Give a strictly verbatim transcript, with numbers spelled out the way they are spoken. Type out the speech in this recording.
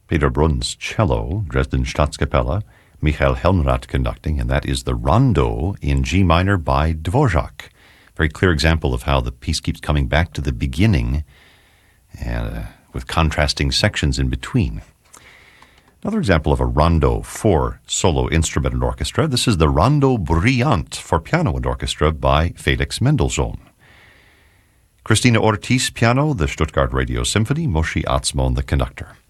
Peter Brunn's cello, Dresden Staatskapelle, Michael Helmrath conducting, and that is the Rondo in G minor by Dvorak. Very clear example of how the piece keeps coming back to the beginning and uh, with contrasting sections in between. Another example of a rondo for solo instrument and orchestra. This is the Rondo Brillant for piano and orchestra by Felix Mendelssohn. Christina Ortiz piano, the Stuttgart Radio Symphony, Moshe Atzmon the conductor.